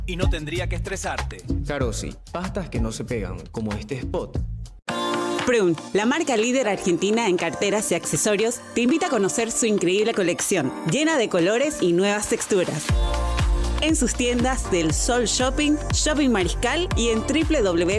y no tendría que estresarte. Carosi, pastas que no se pegan, como este spot. Prun, la marca líder argentina en carteras y accesorios, te invita a conocer su increíble colección, llena de colores y nuevas texturas. En sus tiendas del Sol Shopping, Shopping Mariscal y en www.prun.com.ar.